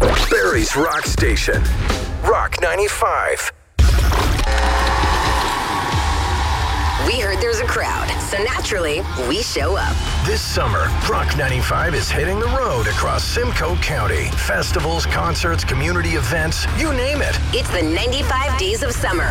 Barrie's Rock Station. Rock 95. We heard there's a crowd, so naturally, we show up. This summer, Rock 95 is hitting the road across Simcoe County. Festivals, concerts, community events, you name it. It's the 95 Days of Summer.